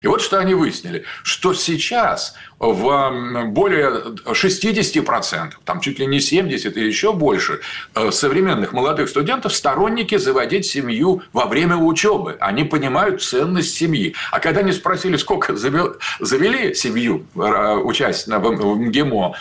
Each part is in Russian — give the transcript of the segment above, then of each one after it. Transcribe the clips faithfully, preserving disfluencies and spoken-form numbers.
И вот что они выяснили, что сейчас в более шестьдесят процентов, там чуть ли не семьдесят процентов и еще больше современных молодых студентов сторонники заводить семью во время учебы. Они понимают ценность семьи. А когда они спросили, сколько завели семью, учась в МГИМО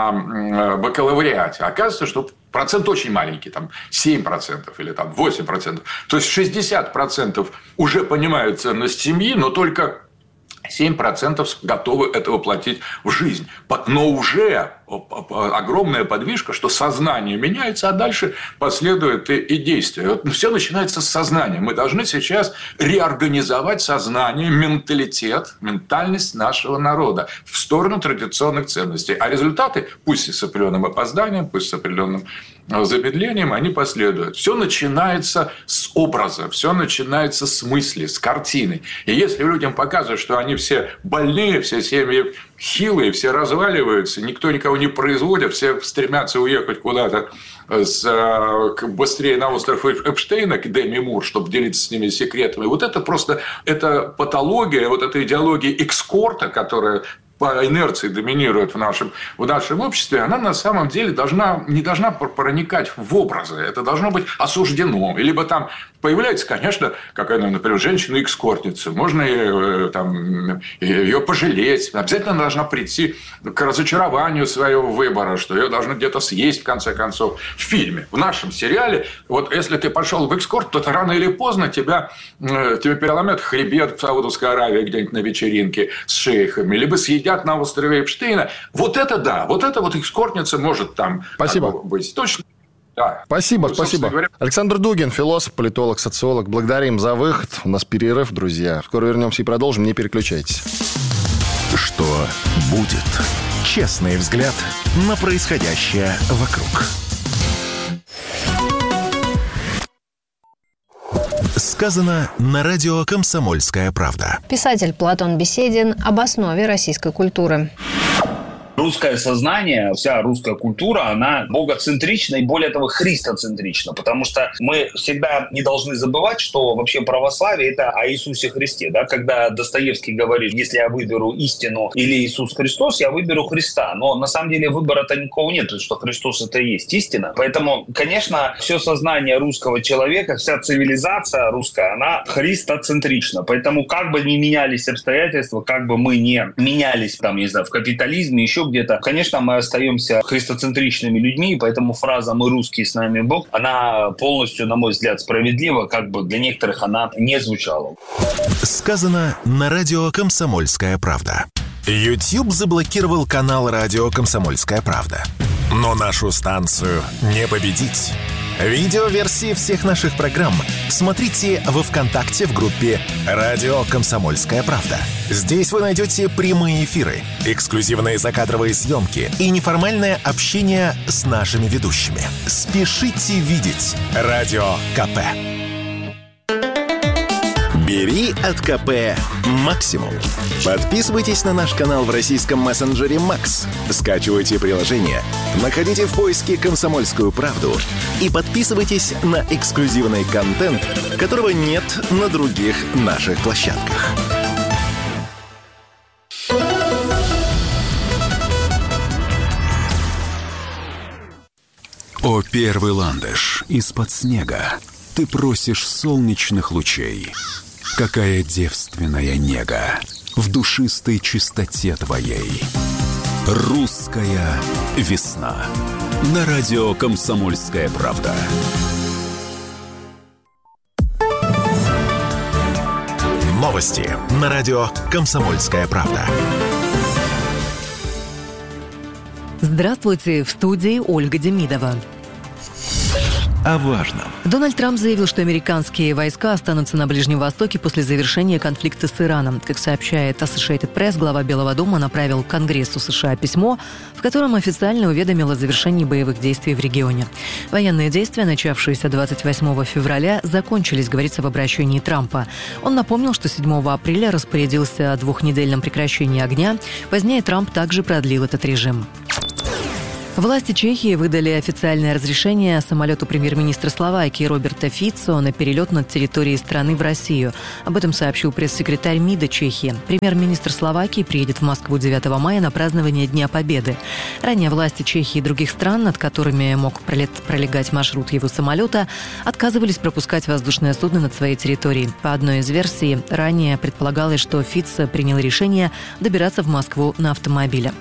на бакалавриате, оказывается, что процент очень маленький, там семь процентов или там восемь процентов. То есть шестьдесят процентов уже понимают ценность семьи, но только семь процентов готовы это воплотить в жизнь. Но уже огромная подвижка, что сознание меняется, а дальше последует и действие. Вот все начинается с сознания. Мы должны сейчас реорганизовать сознание, менталитет, ментальность нашего народа в сторону традиционных ценностей. А результаты, пусть и с определенным опозданием, пусть с определенным замедлением, они последуют. Все начинается с образа, все начинается с мысли, с картины. И если людям показывают, что они все больные, все семьи хилые, все разваливаются, никто никого не производит, все стремятся уехать куда-то с, быстрее на остров Эпштейна к Деми Мур, чтобы делиться с ними секретами. Вот это просто это патология, вот эта идеология экскорта, которая по инерции доминирует в нашем, в нашем обществе, она на самом деле должна, не должна проникать в образы. Это должно быть осуждено. Либо там появляется, конечно, какая-то, например, женщина-экскортница. Можно ее, там, ее пожалеть. Обязательно она должна прийти к разочарованию своего выбора, что ее должны где-то съесть, в конце концов. В фильме, в нашем сериале, вот если ты пошел в экскорт, то рано или поздно тебя, тебя переломят хребет в Саудовской Аравии где-нибудь на вечеринке с шейхами, либо съедят на острове Эпштейна. Вот это да, вот это вот экскортница может там Спасибо. быть. Точно. Да. Спасибо, ну, спасибо. Говоря... Александр Дугин, философ, политолог, социолог. Благодарим за выход. У нас перерыв, друзья. Скоро вернемся и продолжим. Не переключайтесь. Что будет? Честный взгляд на происходящее вокруг. Сказано на радио «Комсомольская правда». Писатель Платон Беседин об основе российской культуры. Русское сознание, вся русская культура, она богоцентрична и, более того, христоцентрична, потому что мы всегда не должны забывать, что вообще православие – это о Иисусе Христе. Да? Когда Достоевский говорит, если я выберу истину или Иисус Христос, я выберу Христа. Но на самом деле выбора-то никакого нет, что Христос – это и есть истина. Поэтому, конечно, все сознание русского человека, вся цивилизация русская, она христоцентрична. Поэтому как бы ни менялись обстоятельства, как бы мы не менялись, там, не знаю, в капитализме, еще где-то, конечно, мы остаемся христоцентричными людьми, и поэтому фраза «мы русские, с нами Бог», она полностью, на мой взгляд, справедлива, как бы для некоторых она не звучала. Сказано на радио «Комсомольская правда». YouTube заблокировал канал радио «Комсомольская правда». Но нашу станцию не победить. Видеоверсии всех наших программ смотрите во ВКонтакте в группе «Радио Комсомольская правда». Здесь вы найдете прямые эфиры, эксклюзивные закадровые съемки и неформальное общение с нашими ведущими. Спешите видеть Радио КП. Бери от КП максимум. Подписывайтесь на наш канал в российском мессенджере Макс. Скачивайте приложение, находите в поиске «Комсомольскую правду» и подписывайтесь на эксклюзивный контент, которого нет на других наших площадках. О, первый ландыш из-под снега, ты просишь солнечных лучей. Какая девственная нега в душистой чистоте твоей. Русская весна. На радио «Комсомольская правда». Новости на радио «Комсомольская правда». Здравствуйте, в студии Ольга Демидова. О важном. Дональд Трамп заявил, что американские войска останутся на Ближнем Востоке после завершения конфликта с Ираном. Как сообщает Associated Press, глава Белого дома направил Конгрессу США письмо, в котором официально уведомил о завершении боевых действий в регионе. Военные действия, начавшиеся двадцать восьмого февраля, закончились, говорится в обращении Трампа. Он напомнил, что седьмого апреля распорядился о двухнедельном прекращении огня. Позднее Трамп также продлил этот режим. Власти Чехии выдали официальное разрешение самолету премьер-министра Словакии Роберта Фицо на перелет над территорией страны в Россию. Об этом сообщил пресс-секретарь МИДа Чехии. Премьер-министр Словакии приедет в Москву девятого мая на празднование Дня Победы. Ранее власти Чехии и других стран, над которыми мог пролегать маршрут его самолета, отказывались пропускать воздушное судно над своей территорией. По одной из версий, ранее предполагалось, что Фицо принял решение добираться в Москву на автомобиле.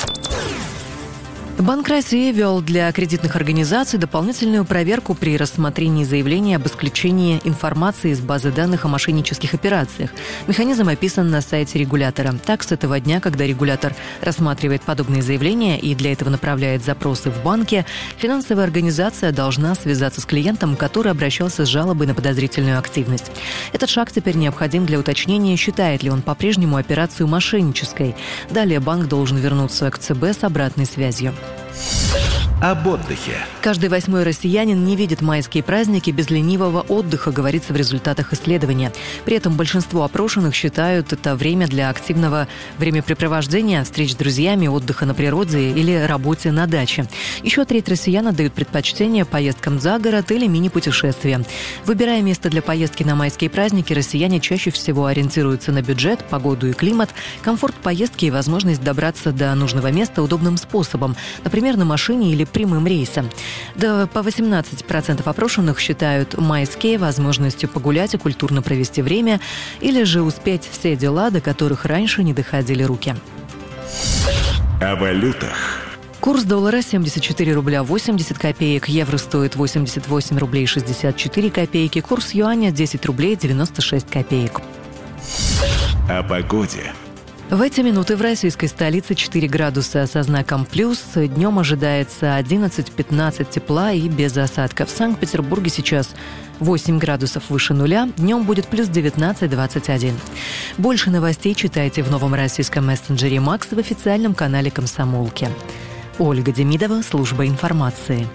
Банк России ввел для кредитных организаций дополнительную проверку при рассмотрении заявления об исключении информации из базы данных о мошеннических операциях. Механизм описан на сайте регулятора. Так, с этого дня, когда регулятор рассматривает подобные заявления и для этого направляет запросы в банке, финансовая организация должна связаться с клиентом, который обращался с жалобой на подозрительную активность. Этот шаг теперь необходим для уточнения, считает ли он по-прежнему операцию мошеннической. Далее банк должен вернуться к ЦБ с обратной связью. Об отдыхе. Каждый восьмой россиянин не видит майские праздники без ленивого отдыха, говорится в результатах исследования. При этом большинство опрошенных считают это время для активного времяпрепровождения, встреч с друзьями, отдыха на природе или работе на даче. Еще треть россиян отдают предпочтение поездкам за город или мини-путешествиям. Выбирая место для поездки на майские праздники, россияне чаще всего ориентируются на бюджет, погоду и климат, комфорт поездки и возможность добраться до нужного места удобным способом, например, на машине или прямым рейсом. Да, по восемнадцать процентов опрошенных считают майские возможностью погулять и культурно провести время, или же успеть все дела, до которых раньше не доходили руки. О валютах. Курс доллара семьдесят четыре рубля восемьдесят копеек, евро стоит восемьдесят восемь рублей шестьдесят четыре копейки, курс юаня десять рублей девяносто шесть копеек. О погоде. В эти минуты в российской столице четыре градуса со знаком плюс. Днем ожидается одиннадцать-пятнадцать тепла и без осадков. В Санкт-Петербурге сейчас восемь градусов выше нуля. Днем будет плюс девятнадцать-двадцать один. Больше новостей читайте в новом российском мессенджере Макс в официальном канале «Комсомолки». Ольга Демидова, служба информации.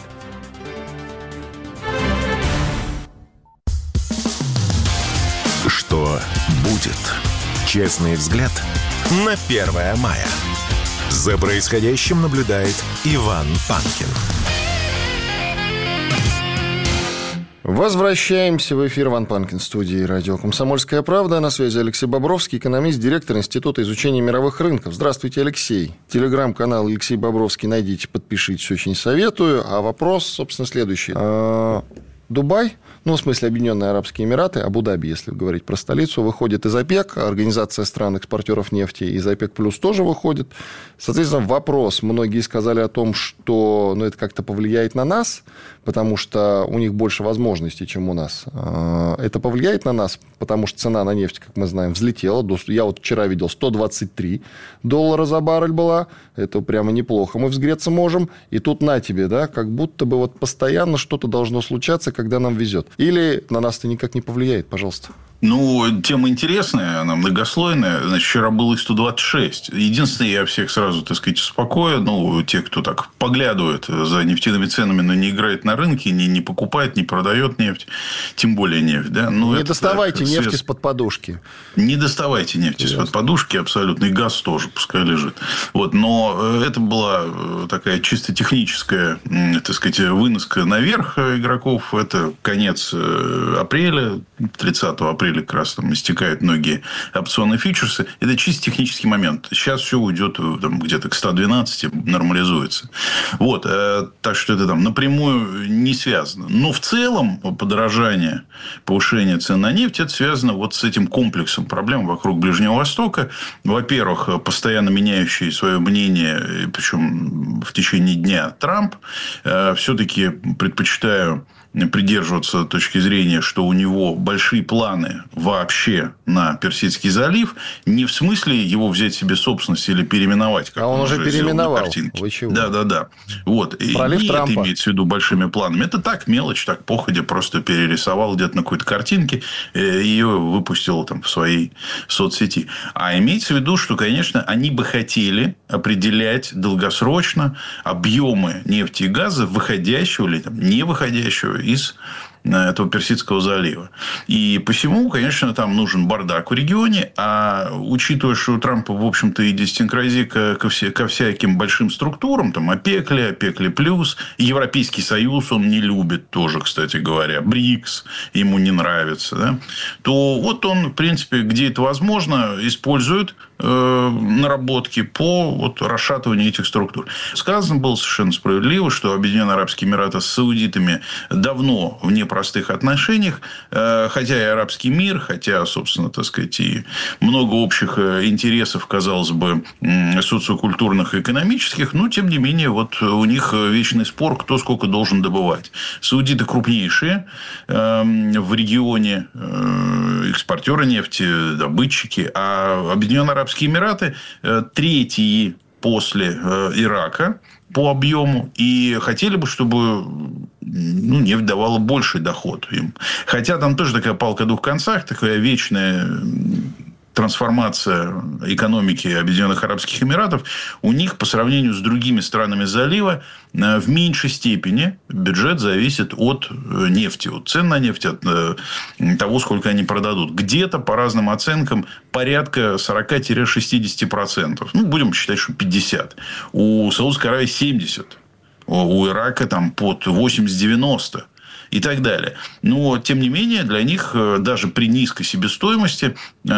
Что будет? Честный взгляд на первое мая. За происходящим наблюдает Иван Панкин. Возвращаемся в эфир. Иван Панкин, в студии радио «Комсомольская правда». На связи Алексей Бобровский, экономист, директор Института изучения мировых рынков. Здравствуйте, Алексей. Телеграм-канал Алексей Бобровский найдите, подпишитесь, очень советую. А вопрос, собственно, следующий. Дубай, ну, в смысле, Объединенные Арабские Эмираты, Абу-Даби, если говорить про столицу, выходит из ОПЕК, Организация стран-экспортеров нефти, из ОПЕК плюс тоже выходит. Соответственно, вопрос. Многие сказали о том, что ну, это как-то повлияет на нас, потому что у них больше возможностей, чем у нас. Это повлияет на нас, потому что цена на нефть, как мы знаем, взлетела. Я вот вчера видел, сто двадцать три доллара за баррель была. Это прямо неплохо. Мы взгреться можем. И тут на тебе, да, как будто бы вот постоянно что-то должно случаться, когда нам везет. Или на нас это никак не повлияет, пожалуйста. Ну, тема интересная, она многослойная. Значит, вчера было и сто двадцать шесть. Единственное, я всех сразу, так сказать, успокою. Ну, те, кто так поглядывает за нефтяными ценами, но не играет на рынке, не, не покупает, не продает нефть, тем более нефть. Да? Ну, не это, доставайте так, нефть свет... из-под подушки. Не доставайте нефть из-под подушки, абсолютно. И газ тоже, пускай лежит. Вот. Но это была такая чисто техническая, так сказать, выноска наверх игроков. Это конец апреля, тридцатого апреля как раз там истекают многие опционные фьючерсы. Это чисто технический момент. Сейчас все уйдет там, где-то к ста двенадцати, нормализуется. Вот. Так что это там напрямую не связано. Но в целом подорожание, повышение цен на нефть, это связано вот с этим комплексом проблем вокруг Ближнего Востока. Во-первых, постоянно меняющий свое мнение, причем в течение дня, Трамп. Все-таки предпочитаю придерживаться точки зрения, что у него большие планы вообще на Персидский залив, не в смысле его взять себе собственность или переименовать, как а он, он уже переименовал. Вы чего? Да, да, да. Вот. И не это имеется в виду большими планами. Это так, мелочь, так походя, просто перерисовал где-то на какой-то картинке, ее выпустил там в своей соцсети. А имеется в виду, что, конечно, они бы хотели определять долгосрочно объемы нефти и газа, выходящего или там, не выходящего из этого Персидского залива. И посему, конечно, там нужен бардак в регионе. А учитывая, что у Трампа, в общем-то, идиосинкразия ко, ко, все, ко всяким большим структурам, там ОПЕК, ОПЕК плюс, Европейский Союз он не любит тоже, кстати говоря, БРИКС ему не нравится, да? То вот он, в принципе, где это возможно, использует э, наработки по вот, расшатыванию этих структур. Сказано было совершенно справедливо, что Объединенные Арабские Эмираты с саудитами давно в непростых отношениях, э, хотя и арабский мир, хотя, собственно, так сказать, и много общих интересов, казалось бы, социокультурных и экономических, но, тем не менее, вот у них вечный спор, кто сколько должен добывать. Саудиты крупнейшие э, в регионе, э, экспортеры нефти, добытчики, а Объединенные Арабские Эмираты э, третьи после э, Ирака по объему, и хотели бы, чтобы ну, нефть давала больший доход им. Хотя там тоже такая палка о двух концах, такая вечная трансформация экономики Объединенных Арабских Эмиратов, у них по сравнению с другими странами залива в меньшей степени бюджет зависит от нефти, от цен на нефть, от того, сколько они продадут. Где-то, по разным оценкам, порядка сорок-шестьдесят процентов. Ну, будем считать, что пятьдесят. У Саудовской Аравии семьдесят. У Ирака там под восемьдесят-девяносто. И так далее. Но, тем не менее, для них даже при низкой себестоимости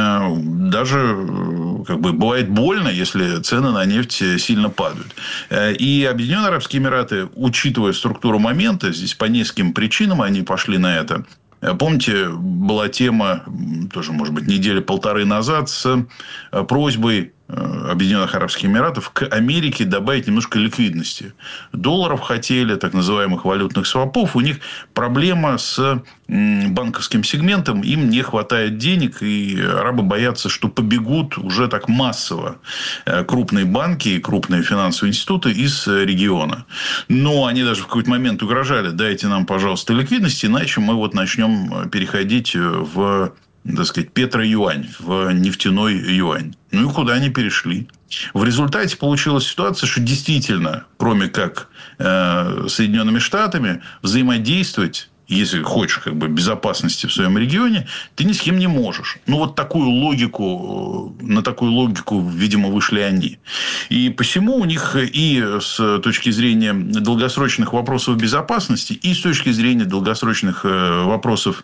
даже как бы, бывает больно, если цены на нефть сильно падают. И Объединенные Арабские Эмираты, учитывая структуру момента, здесь по нескольким причинам они пошли на это. Помните, была тема, тоже, может быть, недели-полторы назад, с просьбой Объединенных Арабских Эмиратов к Америке добавить немножко ликвидности. Долларов хотели, так называемых валютных свопов. У них проблема с банковским сегментом. Им не хватает денег. И арабы боятся, что побегут уже так массово крупные банки и крупные финансовые институты из региона. Но они даже в какой-то момент угрожали: дайте нам, пожалуйста, ликвидности, иначе мы вот начнем переходить в, так сказать, петро-юань, в нефтяной юань. Ну, и куда они перешли. В результате получилась ситуация, что действительно, кроме как э, Соединенными Штатами, взаимодействовать, если хочешь как бы безопасности в своем регионе, ты ни с кем не можешь. Ну, вот такую логику, на такую логику, видимо, вышли они. И посему у них и с точки зрения долгосрочных вопросов безопасности, и с точки зрения долгосрочных вопросов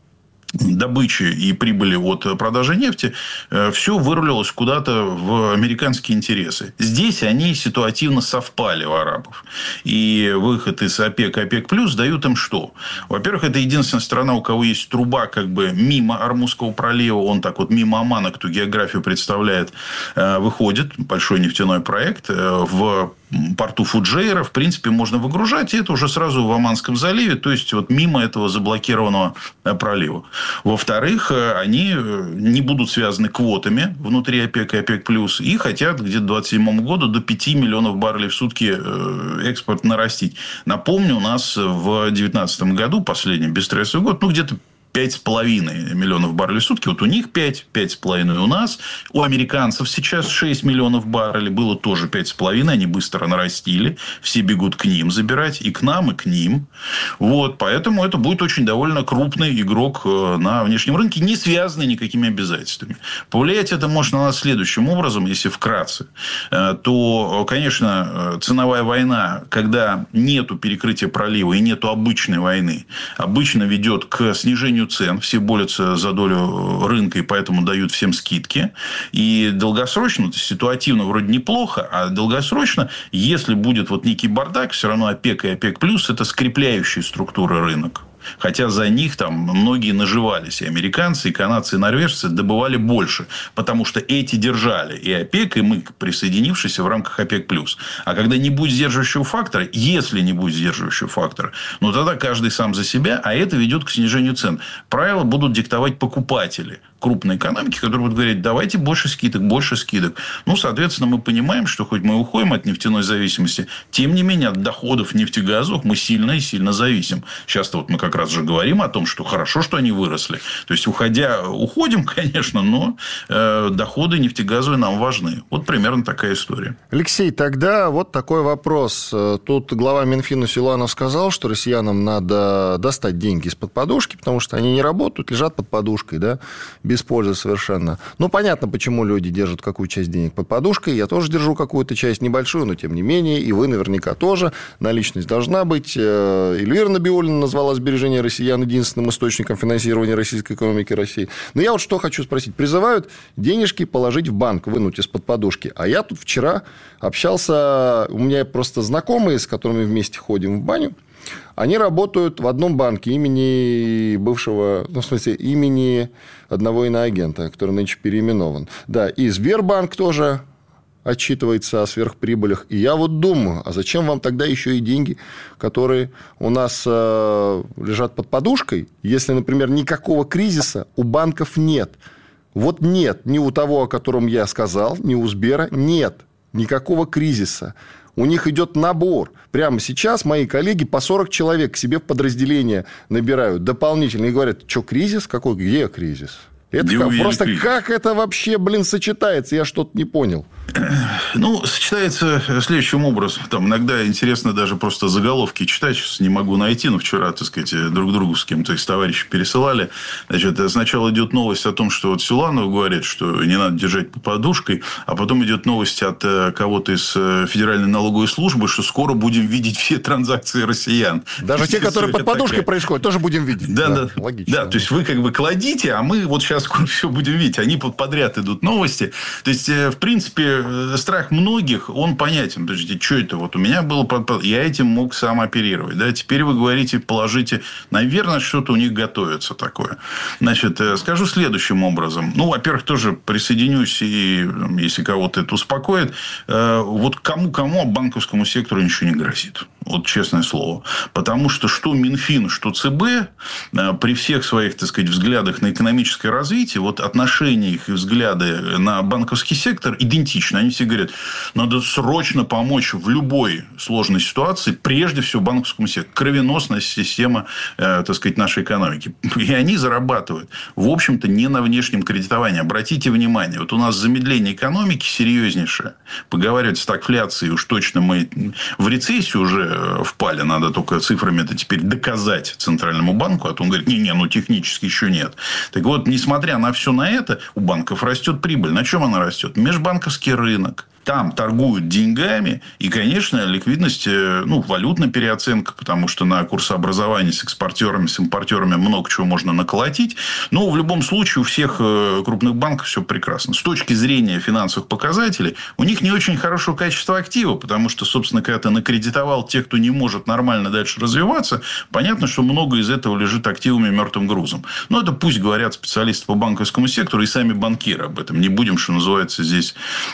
добычи и прибыли от продажи нефти, все вырулилось куда-то в американские интересы. Здесь они ситуативно совпали у арабов. И выход из ОПЕК, ОПЕК плюс дают им что? Во-первых, это единственная страна, у кого есть труба как бы мимо Ормузского пролива. Он так вот мимо Омана, кто географию представляет, выходит. Большой нефтяной проект в порту Фуджейра, в принципе, можно выгружать, и это уже сразу в Оманском заливе, то есть, вот мимо этого заблокированного пролива. Во-вторых, они не будут связаны квотами внутри ОПЕК и ОПЕК+, и хотят где-то к двадцать седьмому году до пяти миллионов баррелей в сутки экспорт нарастить. Напомню, у нас в две тысячи девятнадцатом году, последний бесстрессовый год, ну, где-то пять с половиной миллионов баррелей в сутки. Вот у них пять, пять с половиной у нас. У американцев сейчас шесть миллионов баррелей. Было тоже пять с половиной. Они быстро нарастили. Все бегут к ним забирать. И к нам, и к ним. Вот. Поэтому это будет очень довольно крупный игрок на внешнем рынке, не связанный никакими обязательствами. Повлиять это может на нас следующим образом, если вкратце. То, конечно, ценовая война, когда нету перекрытия пролива и нету обычной войны, обычно ведет к снижению цен, все борются за долю рынка, и поэтому дают всем скидки. И долгосрочно, ситуативно вроде неплохо, а долгосрочно, если будет вот некий бардак, все равно ОПЕК и ОПЕК плюс это скрепляющие структуры рынок. Хотя за них там многие наживались. И американцы, и канадцы, и норвежцы добывали больше. Потому что эти держали и ОПЕК, и мы, присоединившиеся в рамках ОПЕК+. А когда не будет сдерживающего фактора, если не будет сдерживающего фактора, ну, тогда каждый сам за себя, а это ведет к снижению цен. Правила будут диктовать покупатели. крупные экономики, которые будут говорить, давайте больше скидок, больше скидок. Ну, соответственно, мы понимаем, что хоть мы уходим от нефтяной зависимости, тем не менее, от доходов нефтегазовых мы сильно и сильно зависим. Сейчас-то вот мы как раз же говорим о том, что хорошо, что они выросли. То есть, уходя, уходим, конечно, но э, доходы нефтегазовые нам важны. Вот примерно такая история. Алексей, тогда вот такой вопрос. Тут глава Минфина Силуанов сказал, что россиянам надо достать деньги из-под подушки, потому что они не работают, лежат под подушкой, да, без пользы совершенно. Ну, понятно, почему люди держат какую часть денег под подушкой. Я тоже держу какую-то часть небольшую, но тем не менее, и вы наверняка тоже. Наличность должна быть. Эльвира Набиуллина назвала сбережения россиян единственным источником финансирования российской экономики России. Но я вот что хочу спросить. Призывают денежки положить в банк, вынуть из-под подушки. А я тут вчера общался, у меня просто знакомые, с которыми вместе ходим в баню. Они работают в одном банке имени бывшего, ну, в смысле, имени одного иноагента, который нынче переименован. Да, и Сбербанк тоже отчитывается о сверхприбылях. И я вот думаю, а зачем вам тогда еще и деньги, которые у нас э, лежат под подушкой, если, например, никакого кризиса у банков нет? Вот нет ни у того, о котором я сказал, ни у Сбера, нет никакого кризиса. У них идет набор. Прямо сейчас мои коллеги по сорок человек к себе в подразделение набирают дополнительно и говорят, что кризис? Какой? Где кризис? Это как, просто кризис. Как это вообще, блин, сочетается? Я что-то не понял. Ну, сочетается следующим образом. Там иногда интересно даже просто заголовки читать. Сейчас не могу найти, но вчера, так сказать, друг другу с кем-то из товарищей пересылали. Значит, сначала идет новость о том, что вот Силуанов говорит, что не надо держать под подушкой, а потом идет новость от кого-то из Федеральной налоговой службы, что скоро будем видеть все транзакции россиян. Даже те, которые под подушкой происходят, тоже будем видеть. Да, да, логично. Да, то есть вы как бы кладите, а мы вот сейчас скоро все будем видеть. Они подряд идут новости. То есть, в принципе, страх многих, он понятен. Подождите, что это? Вот у меня было... Я этим мог сам оперировать. Да? Теперь вы говорите, положите... Наверное, что-то у них готовится такое. Значит, скажу следующим образом. Ну, во-первых, тоже присоединюсь, и если кого-то это успокоит. Вот кому-кому, а банковскому сектору ничего не грозит. Вот честное слово. Потому что что Минфин, что ЦБ при всех своих, так сказать, взглядах на экономическое развитие, вот отношения их и взгляды на банковский сектор идентичны. Они все говорят, надо срочно помочь в любой сложной ситуации, прежде всего банковскому сектору. Кровеносная система, э, так сказать, нашей экономики. И они зарабатывают, в общем-то, не на внешнем кредитовании. Обратите внимание, вот у нас замедление экономики серьезнейшее. Поговаривать стагфляцией, уж точно мы в рецессию уже впали. Надо только цифрами это теперь доказать Центральному банку. А то он говорит, не-не, ну технически еще нет. Так вот, несмотря на все на это, у банков растет прибыль. На чем она растет? Межбанковский рынок. Там торгуют деньгами. И, конечно, ликвидность, ну, валютная переоценка, потому что на курсообразовании с экспортерами, с импортерами много чего можно наколотить. Но в любом случае у всех крупных банков все прекрасно. С точки зрения финансовых показателей, у них не очень хорошего качества актива, потому что, собственно, когда ты накредитовал тех, кто не может нормально дальше развиваться, понятно, что много из этого лежит активами мертвым грузом. Но это пусть говорят специалисты по банковскому сектору и сами банкиры об этом. Не будем, что называется, здесь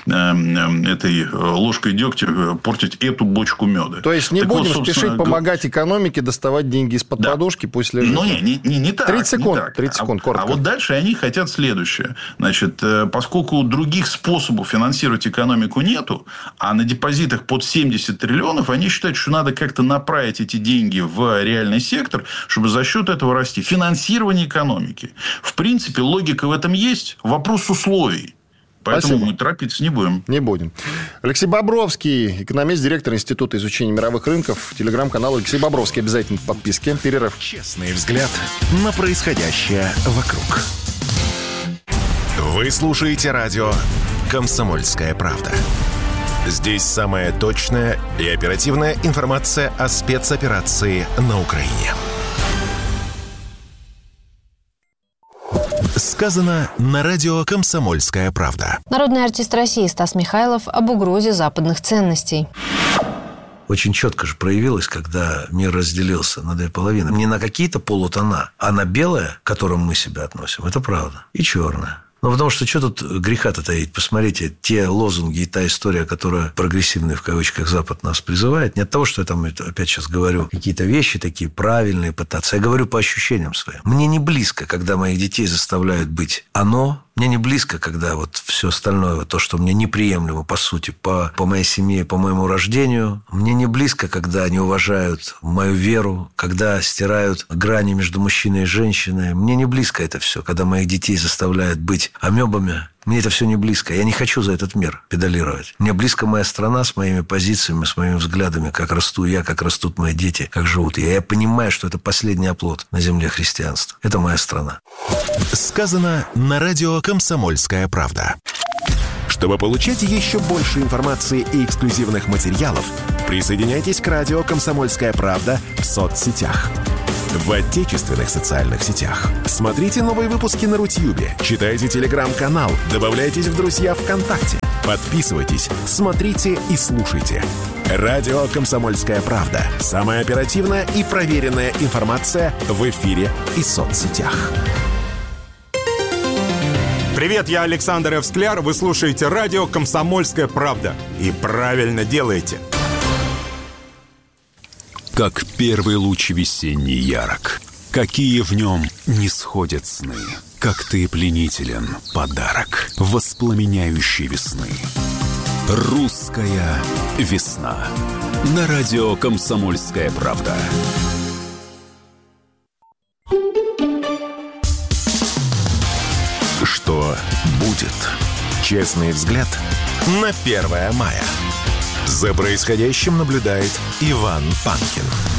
этой ложкой дегтя портить эту бочку меда. То есть, не так будем вот, спешить помогать экономике доставать деньги из-под да. подушки, пусть лежит. Ну, не, не, не, не так. тридцать секунд, так. тридцать секунд, коротко. А, а вот дальше они хотят следующее. Значит, поскольку других способов финансировать экономику нету, а на депозитах под семьдесят триллионов, они считают, что надо как-то направить эти деньги в реальный сектор, чтобы за счет этого расти. Финансирование экономики. В принципе, логика в этом есть. Вопрос условий. Поэтому Спасибо. Мы торопиться не будем. Не будем. Алексей Бобровский, экономист, директор Института изучения мировых рынков. Телеграм-канал Алексей Бобровский. Обязательно в подписке. Перерыв. Честный взгляд на происходящее вокруг. Вы слушаете радио «Комсомольская правда». Здесь самая точная и оперативная информация о спецоперации на Украине. Сказано на радио «Комсомольская правда». Народный артист России Стас Михайлов об угрозе западных ценностей. Очень четко же проявилось, когда мир разделился на две половины. Не на какие-то полутона, а на белое, к которому мы себя относим. Это правда. И черное. Ну, потому что что тут греха-то таить? Посмотрите, те лозунги и та история, которая прогрессивный, в кавычках, Запад нас призывает, не от того, что я там опять сейчас говорю какие-то вещи такие правильные пытаться. Я говорю по ощущениям своим. Мне не близко, когда моих детей заставляют быть оно. Мне не близко, когда вот все остальное, то, что мне неприемлемо, по сути, по, по моей семье, по моему рождению. Мне не близко, когда они уважают мою веру, когда стирают грани между мужчиной и женщиной. Мне не близко это все, когда моих детей заставляют быть амебами. Мне это все не близко. Я не хочу за этот мир педалировать. Мне близко моя страна с моими позициями, с моими взглядами, как расту я, как растут мои дети, как живут я. Я понимаю, что это последний оплот на земле христианства. Это моя страна. Сказано на радио «Комсомольская правда». Чтобы получать еще больше информации и эксклюзивных материалов, присоединяйтесь к радио «Комсомольская правда» в соцсетях. В отечественных социальных сетях. Смотрите новые выпуски на Рутьюбе, читайте телеграм-канал, добавляйтесь в друзья ВКонтакте, подписывайтесь, смотрите и слушайте. Радио «Комсомольская правда». Самая оперативная и проверенная информация в эфире и соцсетях. Привет, я Александр Ф. Скляр. Вы слушаете радио «Комсомольская правда». И правильно делаете. Как первый луч весенний ярок, какие в нем не сходят сны, как ты пленителен, подарок воспламеняющей весны. Русская весна. На радио «Комсомольская правда». Что будет? Честный взгляд на первое мая. За происходящим наблюдает Иван Панкин.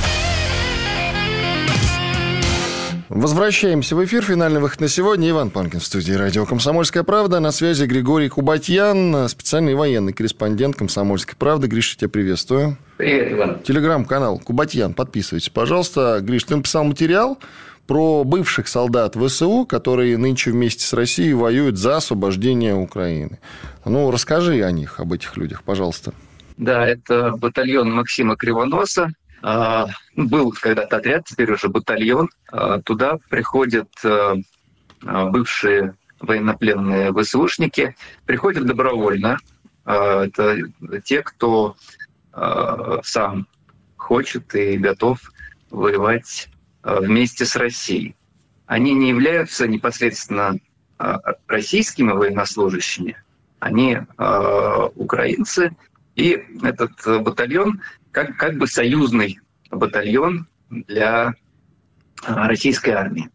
Возвращаемся в эфир. Финальный выход на сегодня. Иван Панкин в студии радио «Комсомольская правда». На связи Григорий Кубатьян, специальный военный корреспондент «Комсомольской правды». Гриша, тебя приветствую. Привет, Иван. Телеграм-канал Кубатьян. Подписывайтесь, пожалуйста. Гриш, ты написал материал про бывших солдат ВСУ, которые нынче вместе с Россией воюют за освобождение Украины. Ну, расскажи о них, об этих людях, пожалуйста. Да, это батальон Максима Кривоноса. Был когда-то отряд, теперь уже батальон. Туда приходят бывшие военнопленные ВСУшники. Приходят добровольно. Это те, кто сам хочет и готов воевать вместе с Россией. Они не являются непосредственно российскими военнослужащими. Они украинцы. И этот батальон как, как бы союзный батальон для российской армии.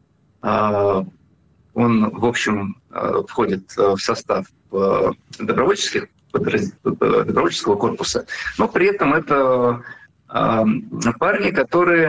Он, в общем, входит в состав добровольческих, добровольческого корпуса, но при этом это парни, которые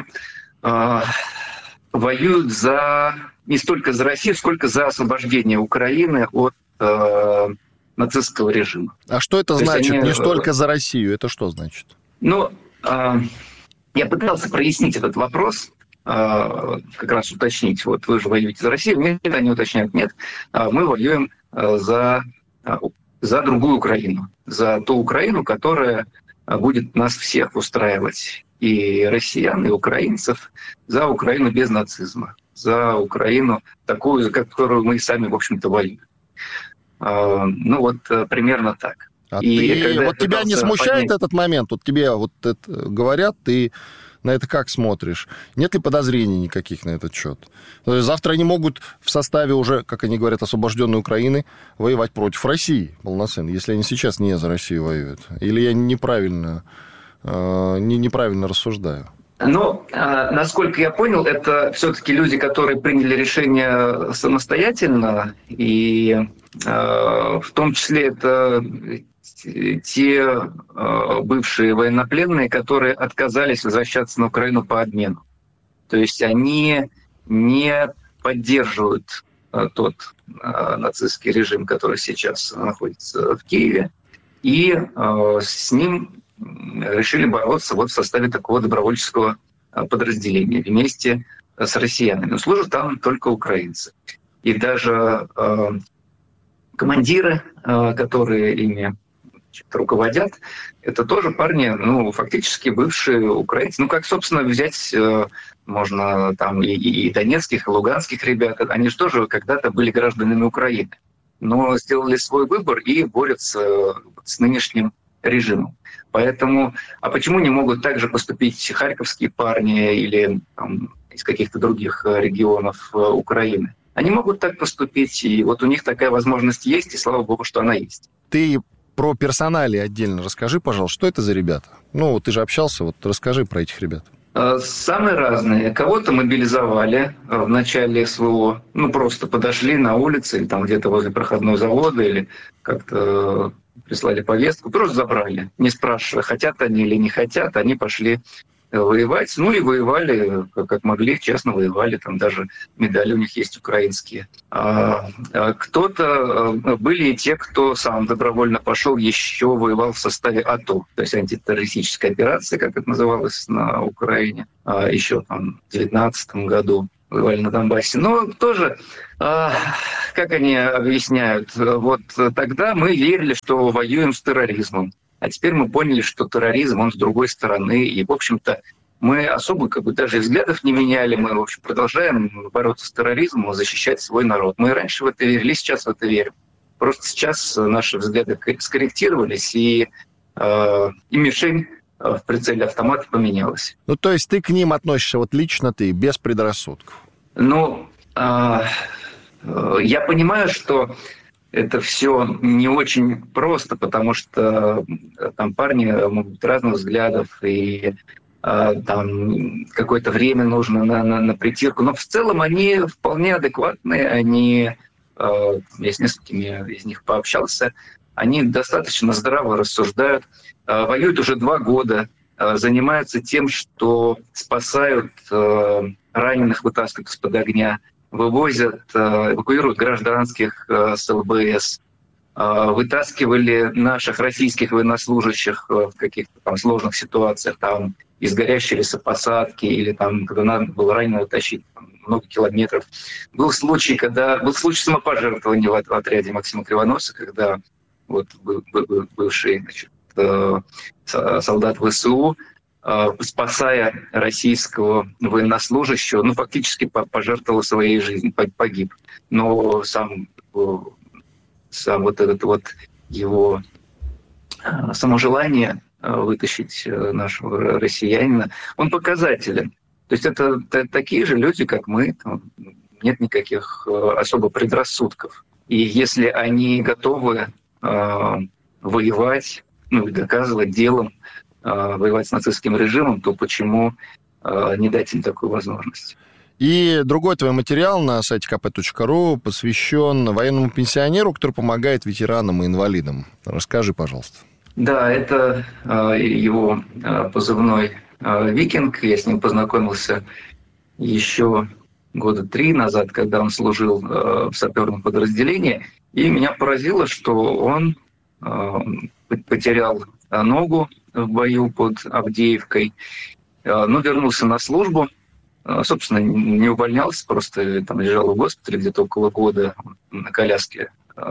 воюют за, не столько за Россию, сколько за освобождение Украины от нацистского режима. А что это То значит? Они... Не столько за Россию. Это что значит? Ну, э, я пытался прояснить этот вопрос, э, как раз уточнить. Вот вы же воюете за Россию. Нет, они уточняют, нет. Мы воюем за, за другую Украину. За ту Украину, которая будет нас всех устраивать. И россиян, и украинцев. За Украину без нацизма. За Украину такую, за которую мы сами, в общем-то, воюем. Ну, вот примерно так. А и ты, вот тебя не смущает поднять... этот момент? Вот тебе вот это говорят, ты на это как смотришь? Нет ли подозрений никаких на этот счет? То есть завтра они могут в составе уже, как они говорят, освобожденной Украины воевать против России полноценно, если они сейчас не за Россию воюют. Или я неправильно, э, не, неправильно рассуждаю? Ну, насколько я понял, это все-таки люди, которые приняли решение самостоятельно, и в том числе это те бывшие военнопленные, которые отказались возвращаться на Украину по обмену. То есть они не поддерживают тот нацистский режим, который сейчас находится в Киеве, и с ним решили бороться вот в составе такого добровольческого подразделения вместе с россиянами. Но служат там только украинцы. И даже э, командиры, э, которые ими руководят, это тоже парни, ну, фактически бывшие украинцы. Ну, как, собственно, взять можно там и, и донецких, и луганских ребят. Они же тоже когда-то были гражданами Украины, но сделали свой выбор и борются с нынешним режимом. Поэтому, а почему не могут также поступить харьковские парни или там, из каких-то других регионов Украины? Они могут так поступить, и вот у них такая возможность есть, и слава богу, что она есть. Ты про персонали отдельно расскажи, пожалуйста, что это за ребята? Ну, ты же общался, вот расскажи про этих ребят. Самые разные. Кого-то мобилизовали в начале СВО, ну, просто подошли на улице, или там где-то возле проходного завода, или как-то прислали повестку, просто забрали, не спрашивая, хотят они или не хотят, они пошли воевать. Ну и воевали, как могли, честно воевали, там даже медали у них есть украинские. А, а кто-то, были и те, кто сам добровольно пошел, еще воевал в составе АТО, то есть антитеррористическая операция, как это называлось на Украине, а, еще там в две тысячи девятнадцатом году воевали на Донбассе. Но тоже, а, как они объясняют, вот тогда мы верили, что воюем с терроризмом. А теперь мы поняли, что терроризм, он с другой стороны. И, в общем-то, мы особо как бы даже взглядов не меняли. Мы, в общем, продолжаем бороться с терроризмом, защищать свой народ. Мы раньше в это верили, сейчас в это верим. Просто сейчас наши взгляды скорректировались, и, э, и мишень в прицеле автомата поменялась. Ну, то есть ты к ним относишься, вот лично ты, без предрассудков? Ну, э, э, я понимаю, что это все не очень просто, потому что там парни могут быть разных взглядов, и э, там какое-то время нужно на, на, на притирку. Но в целом они вполне адекватные, они, э, я с несколькими из них пообщался, они достаточно здраво рассуждают, э, воюют уже два года, э, занимаются тем, что спасают э, раненых, вытаскивают из-под огня, вывозят, эвакуируют гражданских с ЛБС, вытаскивали наших российских военнослужащих в каких-то там сложных ситуациях, там из горящей лесопосадки или там, когда надо было раненого тащить там, много километров. Был случай, когда был случай самопожертвования в отряде Максима Кривоноса, когда вот бывший, значит, солдат ВСУ, спасая российского военнослужащего, ну, фактически пожертвовал своей жизнью, погиб. Но сам, сам вот этот вот его само желание вытащить нашего россиянина, он показателен. То есть это такие же люди, как мы, там нет никаких особо предрассудков. И если они готовы э, воевать, ну, и доказывать делом, воевать с нацистским режимом, то почему э, не дать им такую возможность? И другой твой материал на сайте ка пэ точка ру посвящен военному пенсионеру, который помогает ветеранам и инвалидам. Расскажи, пожалуйста. Да, это э, его э, позывной э, «Викинг». Я с ним познакомился еще года три назад, когда он служил э, в саперном подразделении. И меня поразило, что он э, потерял ногу в бою под Авдеевкой, но вернулся на службу, собственно, не увольнялся, просто там лежал в госпитале где-то около года на коляске,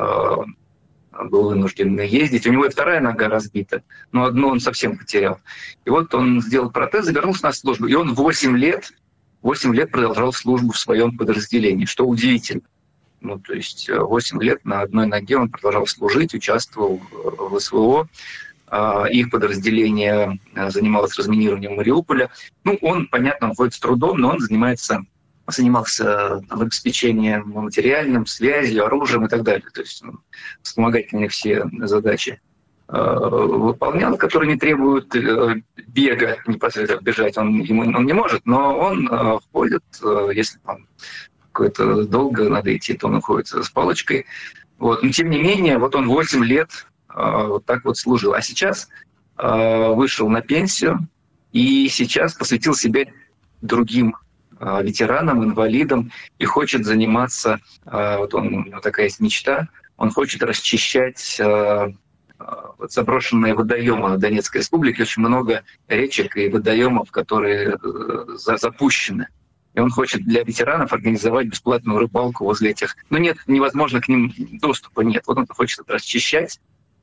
был вынужден ездить. У него и вторая нога разбита, но одну он совсем потерял. И вот он сделал протез и вернулся на службу. И он восемь лет, восемь лет продолжал службу в своем подразделении, что удивительно. Ну, то есть восемь лет на одной ноге он продолжал служить, участвовал в СВО. Их подразделение занималось разминированием Мариуполя. Ну, он, понятно, он ходит с трудом, но он занимается, занимался там, обеспечением материальным, связью, оружием и так далее. То есть ну, вспомогательные все задачи выполнял, которые не требуют бега, непосредственно бежать он, ему, он не может, но он ходит, если там какое-то долго надо идти, то он уходит с палочкой. Вот. Но тем не менее, вот он восемь лет вот так вот служил. А сейчас э, вышел на пенсию и сейчас посвятил себя другим э, ветеранам, инвалидам и хочет заниматься, э, вот он, у него такая есть мечта, он хочет расчищать э, э, заброшенные водоемы в Донецкой республике. Очень много речек и водоемов, которые э, запущены. И он хочет для ветеранов организовать бесплатную рыбалку возле этих... Ну нет, невозможно к ним доступа нет. Вот он хочет это расчищать.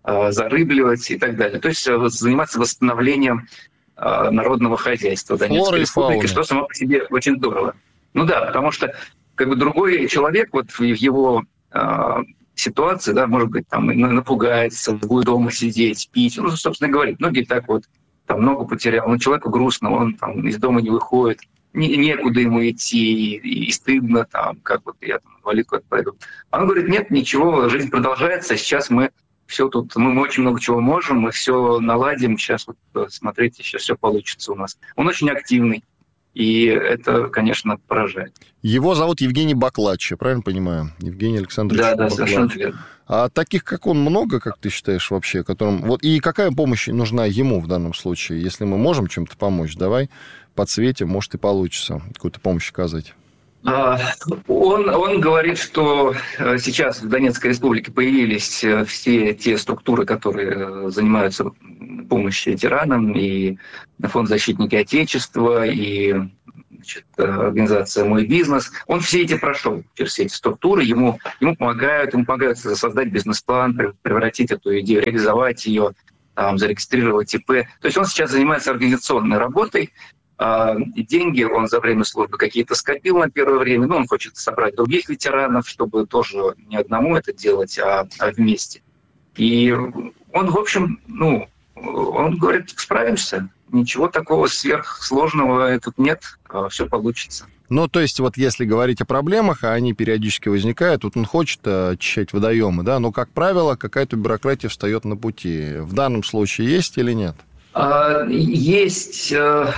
зарыбливать и так далее. То есть заниматься восстановлением народного хозяйства Донецкой республики, что само по себе очень здорово. Ну да, потому что как бы другой человек вот в его ситуации, да, может быть, там напугается, будет дома сидеть, пить. Ну, собственно говоря, многие так вот там много потерял. Ну, человеку грустно, он там из дома не выходит, не, некуда ему идти, и, и стыдно, там, как вот я там инвалид куда-то пойду. А он говорит, нет, ничего, жизнь продолжается, сейчас мы все тут, мы, мы очень много чего можем, мы все наладим, сейчас вот, смотрите, сейчас все получится у нас. Он очень активный. И это, конечно, поражает. Его зовут Евгений Баклач, я правильно понимаю? Евгений Александрович Да, да, Баклач. совершенно верно. А таких, как он, много, как ты считаешь, вообще? Которым... Вот, и какая помощь нужна ему в данном случае? Если мы можем чем-то помочь, давай подсветим, может, и получится какую-то помощь оказать. Он, он говорит, что сейчас в Донецкой республике появились все те структуры, которые занимаются помощью ветеранам, и Фонд защитники Отечества, и значит, организация «Мой бизнес». Он все эти прошел через все эти структуры, ему, ему помогают, ему помогают создать бизнес-план, превратить эту идею, реализовать ее, там, зарегистрировать ИП. То есть он сейчас занимается организационной работой. И деньги он за время службы какие-то скопил на первое время, но он хочет собрать других ветеранов, чтобы тоже не одному это делать, а, а вместе. И он, в общем, ну, он говорит, справимся, ничего такого сверхсложного тут нет, все получится. Ну, то есть, вот если говорить о проблемах, а они периодически возникают, вот он хочет очищать водоемы, да, но, как правило, какая-то бюрократия встает на пути. В данном случае есть или нет? Есть...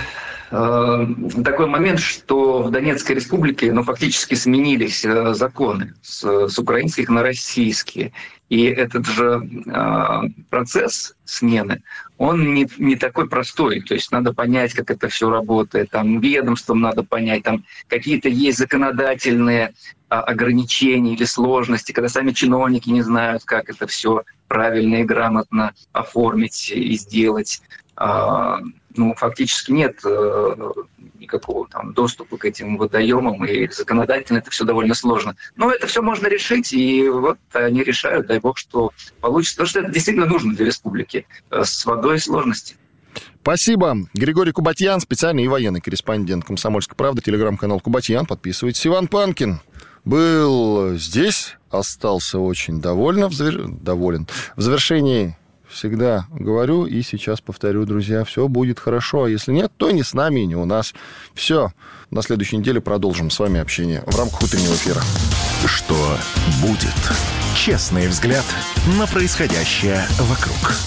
такой момент, что в Донецкой республике ну, фактически сменились законы с, с украинских на российские. И этот же э, процесс смены, он не, не такой простой. То есть надо понять, как это все работает. Там, ведомствам надо понять, там какие-то есть законодательные а, ограничения или сложности, когда сами чиновники не знают, как это все правильно и грамотно оформить и сделать. А, ну, фактически нет э, никакого там доступа к этим водоемам, и законодательно это все довольно сложно. Но это все можно решить, и вот они решают, дай бог, что получится. Потому что это действительно нужно для республики. С водой сложности. Спасибо. Григорий Кубатьян, специальный и военный корреспондент «Комсомольской правды», телеграм-канал Кубатьян. Подписывайтесь. Иван Панкин был здесь, остался очень доволен. В завер... доволен. В завершении... Всегда говорю и сейчас повторю, друзья, все будет хорошо. А если нет, то не с нами и не у нас. Все. На следующей неделе продолжим с вами общение в рамках утреннего эфира. Что будет? Честный взгляд на происходящее вокруг.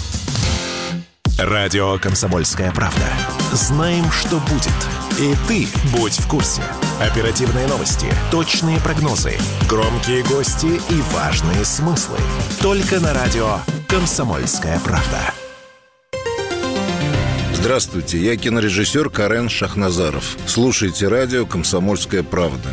Радио «Комсомольская правда». Знаем, что будет. И ты будь в курсе. Оперативные новости, точные прогнозы, громкие гости и важные смыслы. Только на радио «Комсомольская правда». Здравствуйте, я кинорежиссер Карен Шахназаров. Слушайте радио «Комсомольская правда».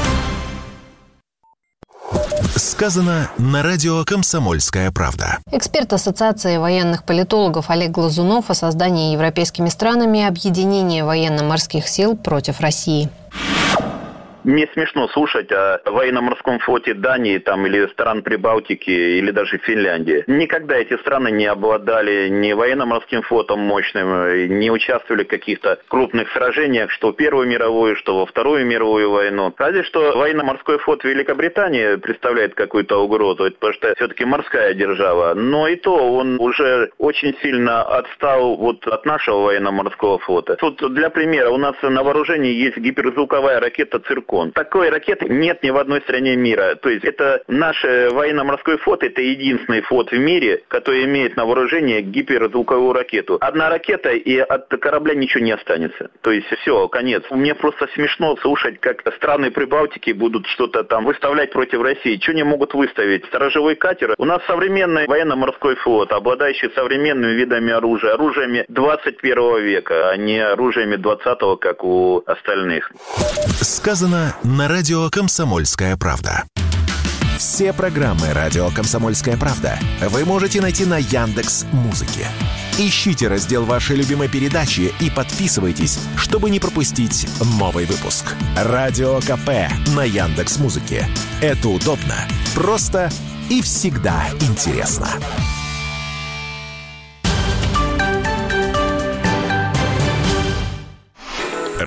Сказано на радио «Комсомольская правда». Эксперт Ассоциации военных политологов Олег Глазунов о создании европейскими странами объединения военно-морских сил против России. Мне смешно слушать о военно-морском флоте Дании там, или стран Прибалтики, или даже Финляндии. Никогда эти страны не обладали ни военно-морским флотом мощным, не участвовали в каких-то крупных сражениях, что в Первую мировую, что во Вторую мировую войну. Разве что военно-морской флот Великобритании представляет какую-то угрозу, потому что все-таки морская держава. Но и то он уже очень сильно отстал вот от нашего военно-морского флота. Тут для примера, у нас на вооружении есть гиперзвуковая ракета «Циркон». Такой ракеты нет ни в одной стране мира. То есть это наш военно-морской флот, это единственный флот в мире, который имеет на вооружении гиперзвуковую ракету. Одна ракета, и от корабля ничего не останется. То есть все, конец. Мне просто смешно слушать, как страны Прибалтики будут что-то там выставлять против России. Что они могут выставить? Сторожевой катер. У нас современный военно-морской флот, обладающий современными видами оружия, оружиями двадцать первого века, а не оружиями двадцатого, как у остальных. Сказано на радио «Комсомольская правда». Все программы радио «Комсомольская правда» вы можете найти на Яндекс.Музыке. Ищите раздел вашей любимой передачи и подписывайтесь, чтобы не пропустить новый выпуск. Радио КП на Яндекс.Музыке. Это удобно, просто и всегда интересно.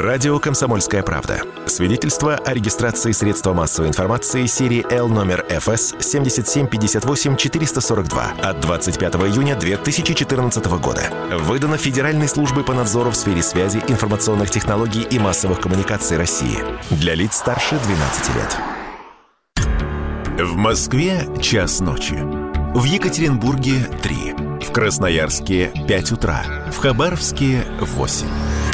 Радио «Комсомольская правда». Свидетельство о регистрации средства массовой информации серии Л номер эф эс семь семь пять восемь четыре сорок два от двадцать пятого июня две тысячи четырнадцатого года. Выдано Федеральной службой по надзору в сфере связи, информационных технологий и массовых коммуникаций России. Для лиц старше двенадцати лет. В Москве час ночи. В Екатеринбурге три. В Красноярске пять утра. В Хабаровске восемь.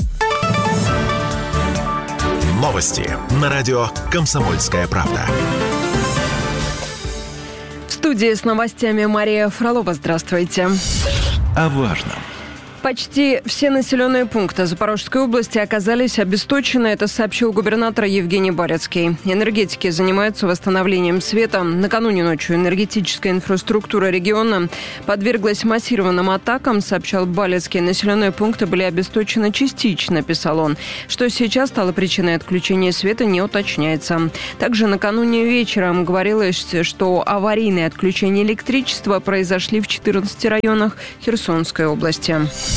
Новости на радио «Комсомольская правда». В студии с новостями Мария Фролова. Здравствуйте. О важном. Почти все населенные пункты Запорожской области оказались обесточены. Это сообщил губернатор Евгений Барецкий. Энергетики занимаются восстановлением света. Накануне ночью энергетическая инфраструктура региона подверглась массированным атакам, сообщал Барецкий. Населенные пункты были обесточены частично, писал он. Что сейчас стало причиной отключения света, не уточняется. Также накануне вечером говорилось, что аварийные отключения электричества произошли в четырнадцати районах Херсонской области.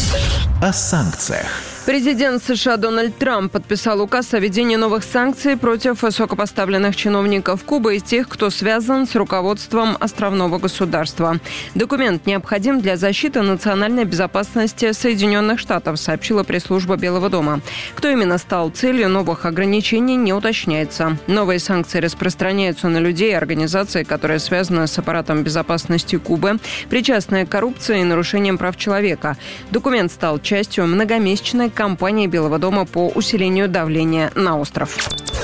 О санкциях. Президент США Дональд Трамп подписал указ о введении новых санкций против высокопоставленных чиновников Кубы и тех, кто связан с руководством островного государства. Документ необходим для защиты национальной безопасности Соединенных Штатов, сообщила пресс-служба Белого дома. Кто именно стал целью новых ограничений, не уточняется. Новые санкции распространяются на людей и организации, которые связаны с аппаратом безопасности Кубы, причастные к коррупции и нарушениям прав человека. Документ стал частью многомесячной кампании Белого дома по усилению давления на остров.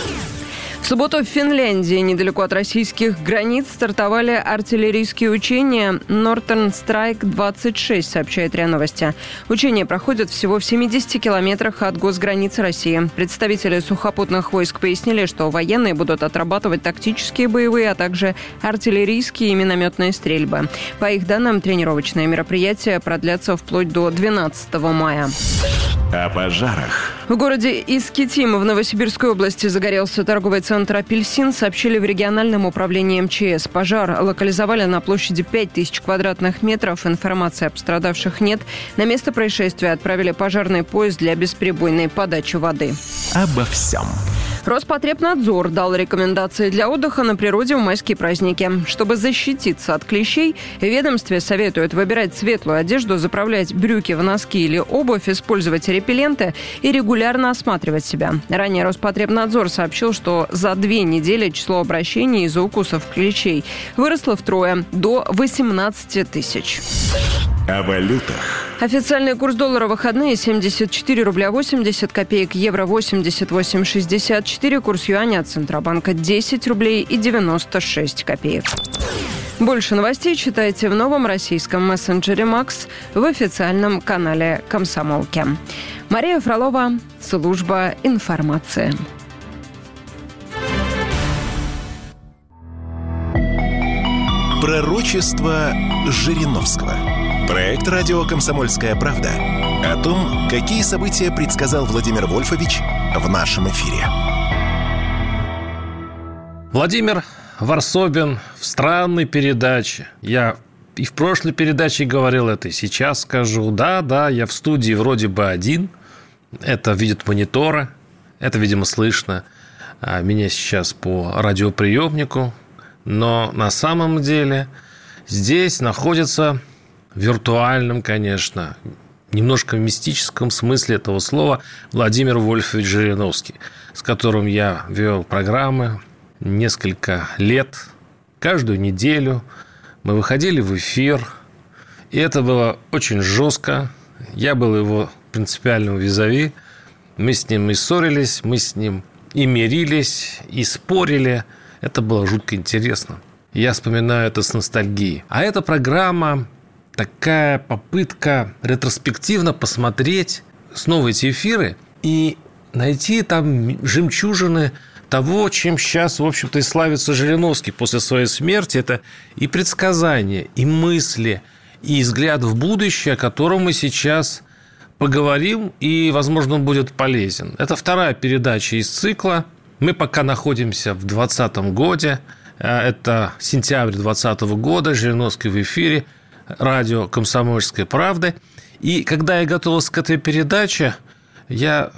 В субботу в Финляндии, недалеко от российских границ, стартовали артиллерийские учения Northern Strike двадцать шесть, сообщает РИА Новости. Учения проходят всего в семидесяти километрах от госграницы России. Представители сухопутных войск пояснили, что военные будут отрабатывать тактические боевые, а также артиллерийские и минометные стрельбы. По их данным, тренировочные мероприятия продлятся вплоть до двенадцатого мая. О пожарах. В городе Искитим в Новосибирской области загорелся торговый центр «Апельсин», сообщили в региональном управлении эм че эс. Пожар локализовали на площади пять тысяч квадратных метров. Информации о пострадавших нет. На место происшествия отправили пожарный поезд для бесперебойной подачи воды. Обо всем. Роспотребнадзор дал рекомендации для отдыха на природе в майские праздники. Чтобы защититься от клещей, в ведомстве советуют выбирать светлую одежду, заправлять брюки в носки или обувь, использовать репелленты и регулярно осматривать себя. Ранее Роспотребнадзор сообщил, что за две недели число обращений из-за укусов клещей выросло втрое, до восемнадцати тысяч. О валютах. Официальный курс доллара в выходные семьдесят четыре рубля восемьдесят копеек, евро восемьдесят восемь шестьдесят четыре, курс юаня от Центробанка десять рублей и девяносто шесть копеек. Больше новостей читайте в новом российском мессенджере «Макс», в официальном канале «Комсомолки». Мария Фролова, служба информации. Пророчество Жириновского. Проект «Радио «Комсомольская правда» о том, какие события предсказал Владимир Вольфович в нашем эфире. Владимир Варсобин в странной передаче. Я и в прошлой передаче говорил это, и сейчас скажу. Да, да, я в студии вроде бы один. Это видят мониторы. Это, видимо, слышно меня сейчас по радиоприемнику. Но на самом деле здесь находится в виртуальном, конечно, немножко мистическом смысле этого слова Владимир Вольфович Жириновский, с которым я вел программы несколько лет, каждую неделю. Мы выходили в эфир, и это было очень жестко. Я был его принципиальным визави. Мы с ним и ссорились, мы с ним и мирились, и спорили. Это было жутко интересно. Я вспоминаю это с ностальгией. А эта программа такая попытка ретроспективно посмотреть снова эти эфиры и найти там жемчужины того, чем сейчас, в общем-то, и славится Жириновский после своей смерти. Это и предсказания, и мысли, и взгляд в будущее, о котором мы сейчас поговорим, и, возможно, он будет полезен. Это вторая передача из цикла. Мы пока находимся в двадцатом году. Это сентябрь двадцатого года. Жириновский в эфире. Радио «Комсомольская правда». И когда я готовился к этой передаче, я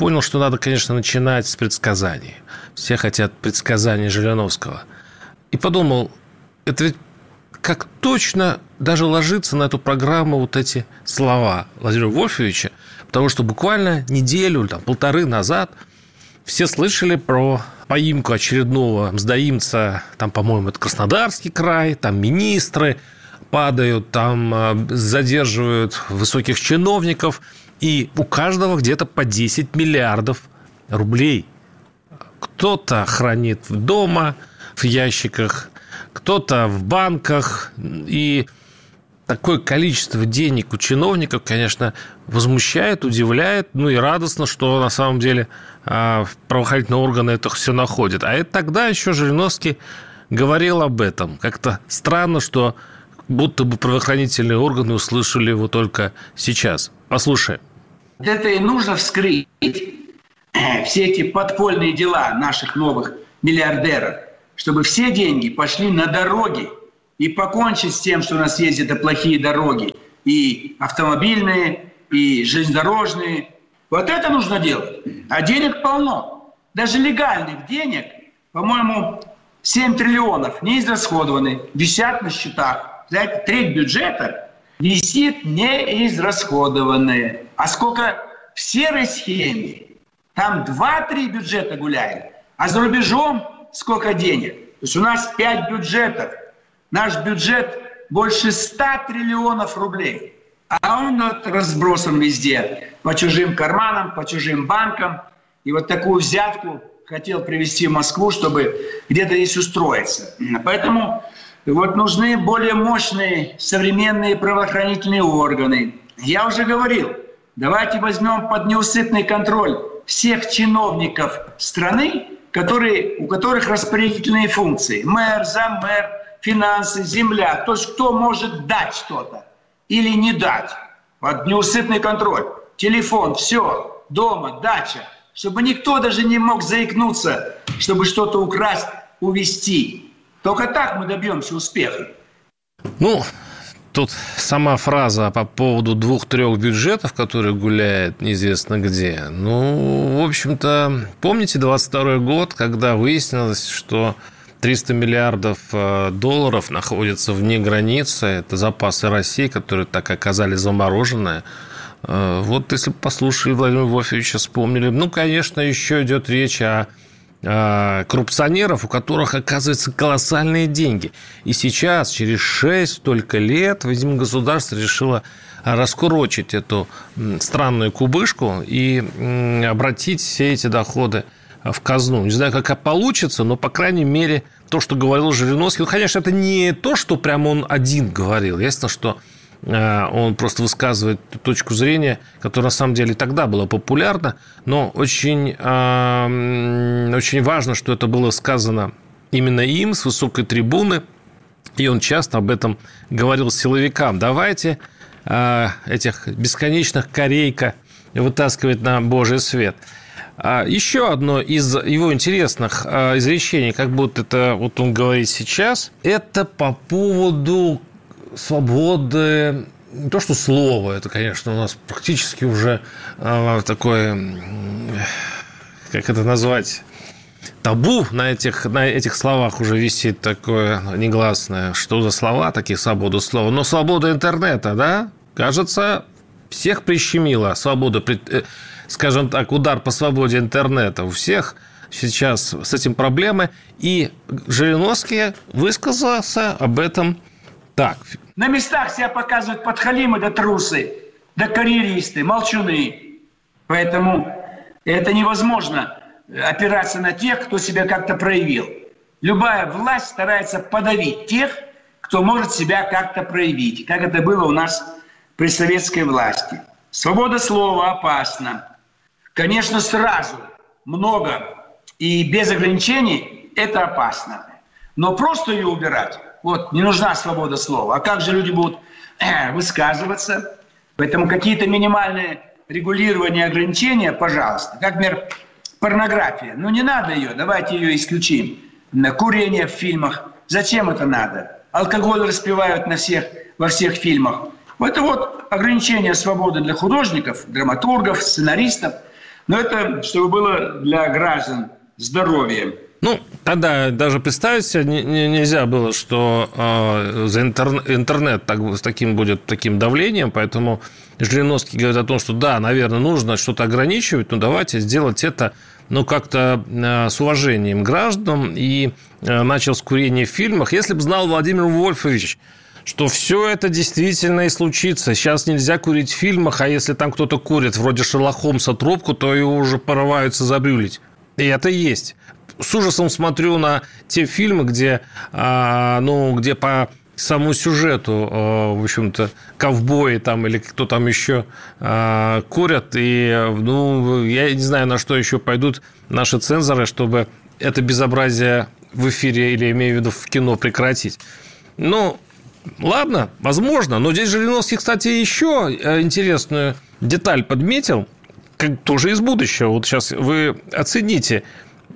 понял, что надо, конечно, начинать с предсказаний. Все хотят предсказаний Жириновского. И подумал, это ведь как точно даже ложится на эту программу вот эти слова Владимира Вольфовича, потому что буквально неделю, там, полторы назад все слышали про поимку очередного мздоимца, там, по-моему, это Краснодарский край, там министры падают, там задерживают высоких чиновников, и у каждого где-то по десять миллиардов рублей. Кто-то хранит дома в ящиках, кто-то в банках, и такое количество денег у чиновников, конечно, возмущает, удивляет, ну и радостно, что на самом деле правоохранительные органы это все находят. А это тогда еще Жириновский говорил об этом. Как-то странно, что будто бы правоохранительные органы услышали его только сейчас. Послушаем. Это и нужно вскрыть все эти подпольные дела наших новых миллиардеров, чтобы все деньги пошли на дороги и покончить с тем, что у нас есть это плохие дороги, и автомобильные, и железнодорожные. Вот это нужно делать. А денег полно. Даже легальных денег, по-моему, семь триллионов не израсходованы, висят на счетах. Знаете, треть бюджета висит неизрасходованные. А сколько в серой схеме? Там два-три бюджета гуляет. А за рубежом сколько денег? То есть у нас пять бюджетов. Наш бюджет больше ста триллионов рублей. А он вот разбросан везде. По чужим карманам, по чужим банкам. И вот такую взятку хотел привезти в Москву, чтобы где-то здесь устроиться. Поэтому вот нужны более мощные современные правоохранительные органы. Я уже говорил, давайте возьмем под неусыпный контроль всех чиновников страны, которые, у которых распорядительные функции. Мэр, заммэр, финансы, земля. То есть кто может дать что-то или не дать. Под неусыпный контроль. Телефон, все, дома, дача. Чтобы никто даже не мог заикнуться, чтобы что-то украсть, увезти. Только так мы добьемся успеха. Ну, тут сама фраза по поводу двух-трех бюджетов, которые гуляют неизвестно где. Ну, в общем-то, помните двадцать второй год, когда выяснилось, что триста миллиардов долларов находятся вне границы. Это запасы России, которые так оказались замороженные. Вот если бы послушали Владимира Вольфовича, вспомнили. Ну, конечно, еще идет речь о коррупционеров, у которых, оказывается, колоссальные деньги. И сейчас, через шесть только лет, видимо, государство решило раскурочить эту странную кубышку и обратить все эти доходы в казну. Не знаю, как это получится, но, по крайней мере, то, что говорил Жириновский, ну, конечно, это не то, что прямо он один говорил. Ясно, что он просто высказывает точку зрения, которая на самом деле тогда была популярна, но очень, очень важно, что это было сказано именно им с высокой трибуны, и он часто об этом говорил силовикам. Давайте этих бесконечных корейка вытаскивать на Божий свет. Еще одно из его интересных изречений, как будто это вот он говорит сейчас, это по поводу свободы, не то что слова, это, конечно, у нас практически уже э, такое, как это назвать, табу на этих, на этих словах уже висит такое негласное. Что за слова, такие свобода слова? Но свобода интернета, да, кажется, всех прищемила. Свобода, скажем так, удар по свободе интернета у всех сейчас с этим проблемы. И Жириновский высказался об этом так. На местах себя показывают подхалимы да трусы, да карьеристы, молчуны. Поэтому это невозможно опираться на тех, кто себя как-то проявил. Любая власть старается подавить тех, кто может себя как-то проявить, как это было у нас при советской власти. Свобода слова опасна. Конечно, сразу много и без ограничений это опасно. Но просто ее убирать, вот, не нужна свобода слова. А как же люди будут э, высказываться? Поэтому какие-то минимальные регулирования, ограничения, пожалуйста. Как, например, порнография. Ну, не надо ее, давайте ее исключим. Курение в фильмах. Зачем это надо? Алкоголь распивают на всех, во всех фильмах. Это вот ограничение свободы для художников, драматургов, сценаристов. Но это чтобы было для граждан здоровье. Ну, тогда даже представить себе нельзя было, что э, за интер, интернет так, с таким будет таким давлением, поэтому Жириновский говорит о том, что да, наверное, нужно что-то ограничивать, но давайте сделать это ну, как-то э, с уважением к гражданам, и э, начал с курения в фильмах. Если бы знал Владимир Вольфович, что все это действительно и случится. Сейчас нельзя курить в фильмах, а если там кто-то курит, вроде Шерлока Холмса, трубку, то его уже порываются забрюлить. И это есть. С ужасом смотрю на те фильмы, где, ну, где по самому сюжету, в общем-то, ковбои там или кто там еще курят. И, ну, я не знаю, на что еще пойдут наши цензоры, чтобы это безобразие в эфире или, имею в виду, в кино прекратить. Ну, ладно, возможно. Но здесь Жириновский, кстати, еще интересную деталь подметил, как тоже из будущего. Вот сейчас вы оцените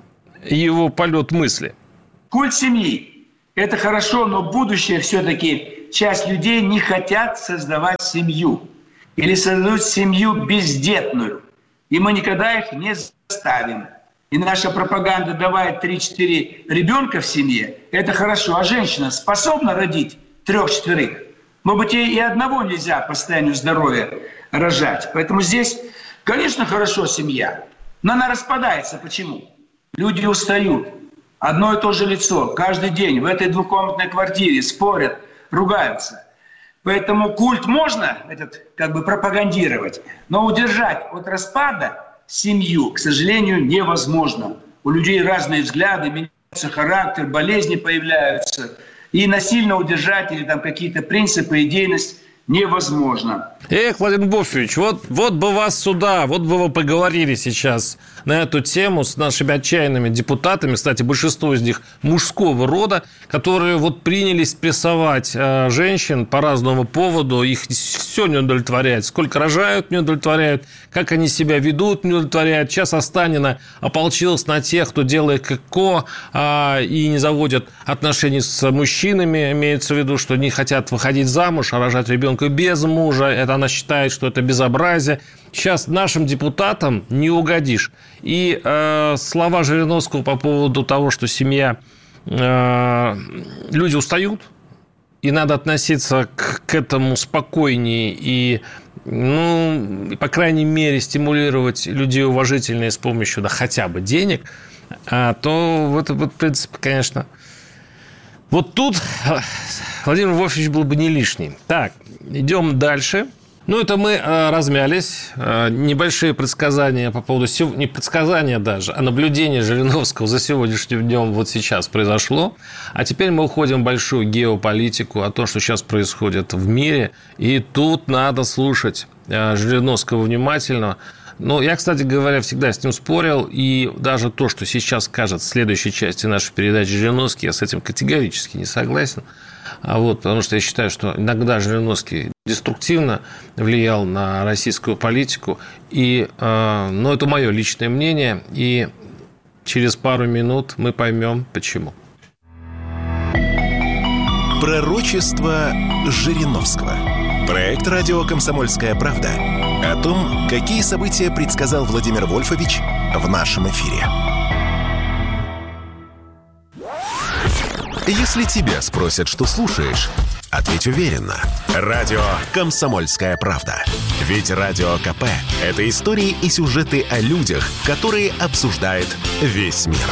его полет мысли. Культ семьи – это хорошо, но будущее все-таки часть людей не хотят создавать семью. Или создают семью бездетную. И мы никогда их не заставим. И наша пропаганда давает три-четыре ребенка в семье – это хорошо. А женщина способна родить трех-четверых? Может быть, ей и одного нельзя по состоянию здоровья рожать. Поэтому здесь, конечно, хорошо семья, но она распадается. Почему? Люди устают. Одно и то же лицо каждый день в этой двухкомнатной квартире спорят, ругаются. Поэтому культ можно этот, как бы пропагандировать, но удержать от распада семью, к сожалению, невозможно. У людей разные взгляды, меняется характер, болезни появляются. И насильно удержать или там какие-то принципы, идейность невозможно. Эх, Владимир Вольфович, вот, вот бы вас сюда, вот бы вы поговорили сейчас на эту тему с нашими отчаянными депутатами, кстати, большинство из них мужского рода, которые вот принялись прессовать э, женщин по разному поводу, их все не удовлетворяет, сколько рожают, не удовлетворяют, как они себя ведут, не удовлетворяют. Сейчас Останина ополчилась на тех, кто делает ККО э, и не заводит отношений с мужчинами, имеется в виду, что не хотят выходить замуж, а рожать ребенка без мужа. Это она считает, что это безобразие. Сейчас нашим депутатам не угодишь. И э, слова Жириновского по поводу того, что семья, э, люди устают, и надо относиться к, к этому спокойнее и, ну, по крайней мере, стимулировать людей уважительные с помощью, да, хотя бы денег, а, то в этом, в принципе, конечно, вот тут Владимир Вольфович был бы не лишний. Так, идем дальше. Ну, это мы э, размялись. Э, небольшие предсказания по поводу... Сев... Не предсказания даже, а наблюдение Жириновского за сегодняшним днем вот сейчас произошло. А теперь мы уходим в большую геополитику, о том, что сейчас происходит в мире. И тут надо слушать э, Жириновского внимательно. Ну, я, кстати говоря, всегда с ним спорил. И даже то, что сейчас скажет в следующей части нашей передачи Жириновский, я с этим категорически не согласен. А вот, потому что я считаю, что иногда Жириновский деструктивно влиял на российскую политику. И, э, ну, это мое личное мнение. И через пару минут мы поймем, почему. Пророчество Жириновского. Проект «Радио Комсомольская правда» о том, какие события предсказал Владимир Вольфович в нашем эфире. Если тебя спросят, что слушаешь, ответь уверенно. Радио «Комсомольская правда». Ведь Радио КП – это истории и сюжеты о людях, которые обсуждает весь мир.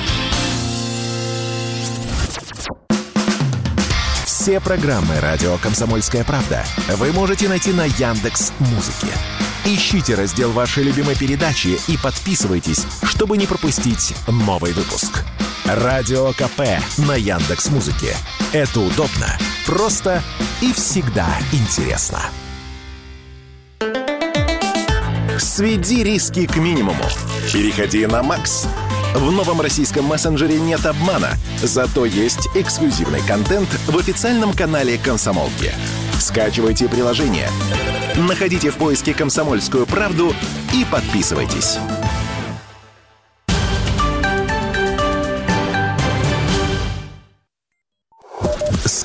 Все программы «Радио Комсомольская правда» вы можете найти на Яндекс.Музыке. Ищите раздел вашей любимой передачи и подписывайтесь, чтобы не пропустить новый выпуск. Радио КП на Яндекс.Музыке. Это удобно, просто и всегда интересно. Сведи риски к минимуму. Переходи на Макс. В новом российском мессенджере нет обмана, зато есть эксклюзивный контент в официальном канале «Комсомолки». Скачивайте приложение, находите в поиске «Комсомольскую правду» и подписывайтесь.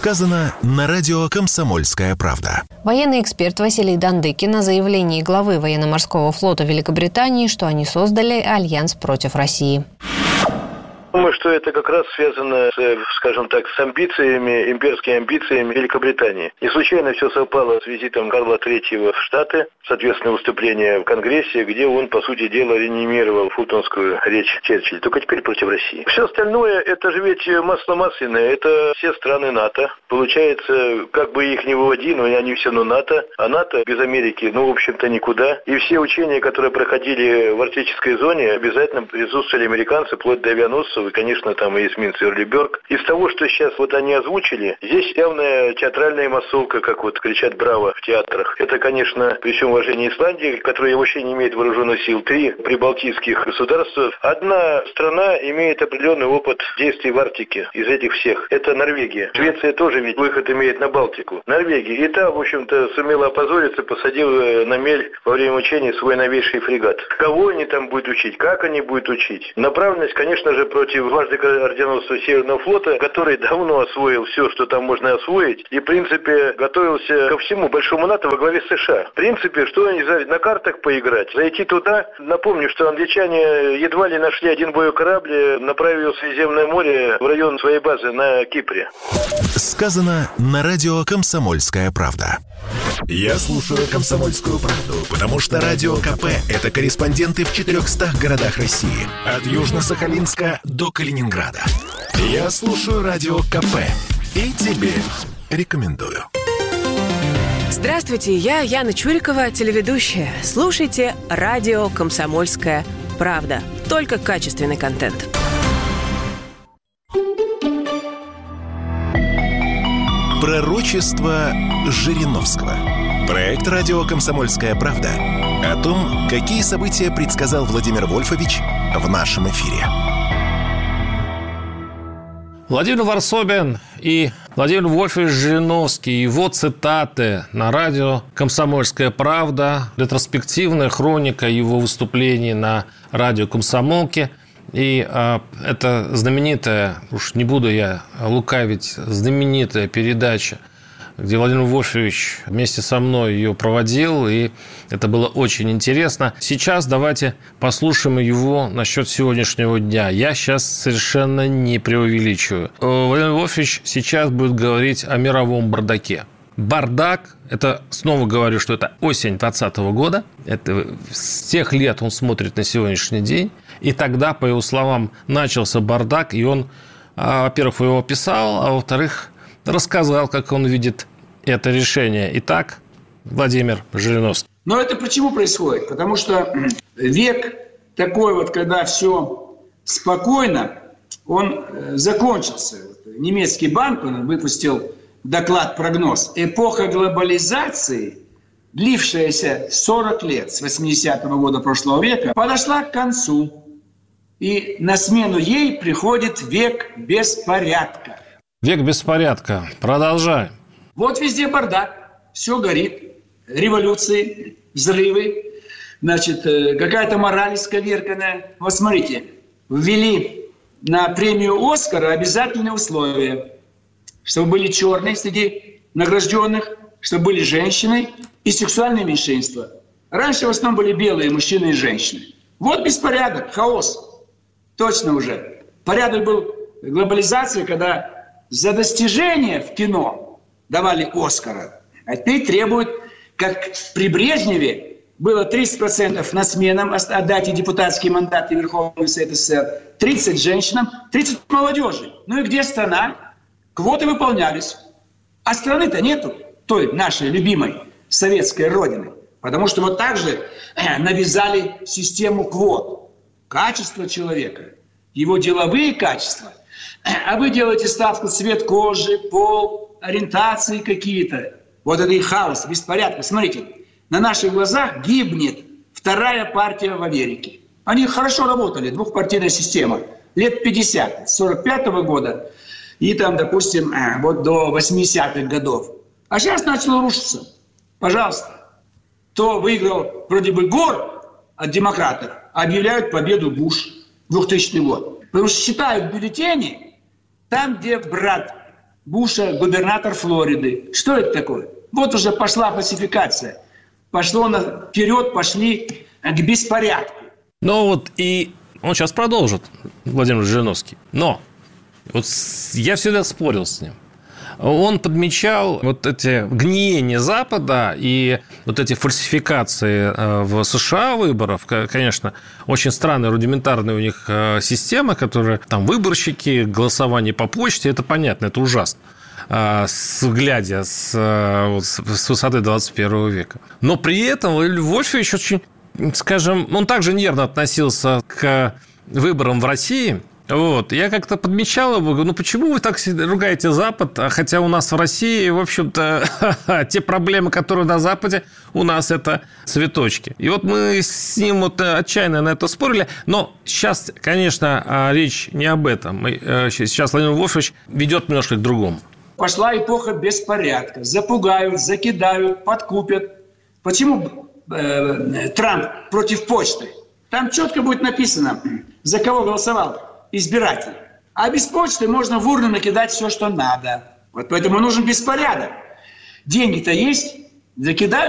Сказано на радио «Комсомольская правда». Военный эксперт Василий Дандыкин о заявлении главы военно-морского флота Великобритании, что они создали альянс против России. Думаю, что это как раз связано, с, скажем так, с амбициями, имперскими амбициями Великобритании. Не случайно все совпало с визитом Карла Третьего в Штаты, соответственно, выступление в Конгрессе, где он, по сути дела, реанимировал фултонскую речь Черчилля, только теперь против России. Все остальное, это же ведь масло масляное, это все страны НАТО. Получается, как бы их ни выводи, но они все равно НАТО, а НАТО без Америки, ну, в общем-то, никуда. И все учения, которые проходили в арктической зоне, обязательно присутствовали американцы, вплоть до авианосцев, и, конечно, там и эсминец Эрлиберг. Из того, что сейчас вот они озвучили, здесь явная театральная массовка, как вот кричат «Браво» в театрах. Это, конечно, при всем уважении Исландии, которая вообще не имеет вооруженных сил, три прибалтийских государства. Одна страна имеет определенный опыт действий в Арктике из этих всех. Это Норвегия. Швеция тоже ведь выход имеет на Балтику. Норвегия. И та, в общем-то, сумела опозориться, посадив на мель во время учений свой новейший фрегат. Кого они там будут учить? Как они будут учить? Направленность, конечно же, против дважды орденоносца Северного флота, который давно освоил все, что там можно освоить, и, в принципе, готовился ко всему большому НАТО во главе США. В принципе, что они на картах поиграть? Зайти туда. Напомню, что англичане едва ли нашли один боевой корабль, направив в Средиземное море в район своей базы на Кипре. Сказано на радио «Комсомольская правда». Я слушаю «Комсомольскую правду», потому что Радио КП – это корреспонденты в четырехстах городах России. От Южно-Сахалинска до Калининграда. Я слушаю Радио КП и тебе рекомендую. Здравствуйте, я Яна Чурикова, телеведущая. Слушайте радио «Комсомольская правда». Только качественный контент. Пророчество Жириновского. Проект «Радио Комсомольская правда» о том, какие события предсказал Владимир Вольфович в нашем эфире. Владимир Варсобин и Владимир Вольфович Жириновский, его цитаты на радио «Комсомольская правда», ретроспективная хроника его выступлений на радио «Комсомолке». И а, это знаменитая, уж не буду я лукавить, знаменитая передача, где Владимир Вольфович вместе со мной ее проводил, и это было очень интересно. Сейчас давайте послушаем его насчет сегодняшнего дня. Я сейчас совершенно не преувеличиваю. Владимир Вольфович сейчас будет говорить о мировом бардаке. Бардак, это, снова говорю, что это осень двадцатого года, это с тех лет он смотрит на сегодняшний день, и тогда, по его словам, начался бардак, и он, во-первых, его описал, а во-вторых, рассказал, как он видит это решение. Итак, Владимир Жириновский. Но это почему происходит? Потому что век такой вот, когда все спокойно, он закончился. Немецкий банк, он выпустил доклад-прогноз. Эпоха глобализации, длившаяся сорок лет, с восьмидесятого года прошлого века, подошла к концу. И на смену ей приходит век беспорядка. Век беспорядка. Продолжай. Вот везде бардак. Все горит. Революции, взрывы. Значит, какая-то мораль исковерканная. Вот смотрите. Ввели на премию «Оскара» обязательные условия. Чтобы были черные среди награжденных, чтобы были женщины и сексуальные меньшинства. Раньше в основном были белые мужчины и женщины. Вот беспорядок, хаос. Точно уже. Порядок был глобализации, когда за достижения в кино давали «Оскара». А теперь требуют, как при Брежневе было тридцать процентов на сменам отдать и депутатские мандаты Верховного Совета СССР, тридцать женщинам, тридцать молодежи. Ну и где страна? Квоты выполнялись. А страны-то нету, той нашей любимой советской родины. Потому что вот так же навязали систему квот. Качество человека, его деловые качества. А вы делаете ставку цвет кожи, пол, ориентации какие-то. Вот это и хаос, беспорядок. Смотрите, на наших глазах гибнет вторая партия в Америке. Они хорошо работали, двухпартийная система. Лет пятьдесят, с сорок пятого года и там, допустим, вот до восьмидесятых годов. А сейчас начало рушиться. Пожалуйста. Кто выиграл вроде бы Гор от демократов, объявляют победу Буш, двухтысячный год. Потому что считают бюллетени там, где брат Буша губернатор Флориды. Что это такое? Вот уже пошла фальсификация. Пошло на... вперед, пошли к беспорядку. Ну вот и он сейчас продолжит, Владимир Жириновский. Но вот я всегда спорил с ним. Он подмечал вот эти гниения Запада и вот эти фальсификации в США выборов. Конечно, очень странная, рудиментарная у них система, которая там выборщики, голосование по почте, это понятно, это ужасно, глядя с, вот, с высоты двадцать первого века. Но при этом Вольфович очень, скажем, он также нервно относился к выборам в России. Вот. Я как-то подмечал его, ну почему вы так ругаете Запад, хотя у нас в России, в общем-то, те проблемы, которые на Западе, у нас это цветочки. И вот мы с ним вот отчаянно на это спорили, но сейчас, конечно, речь не об этом. Сейчас Владимир Вольфович ведет немножко к другому. Пошла эпоха беспорядка. Запугают, закидают, подкупят. Почему э, Трамп против почты? Там четко будет написано, за кого голосовал избиратель. А без почты можно в урну накидать все, что надо. Вот поэтому нужен беспорядок. Деньги-то есть, закидают.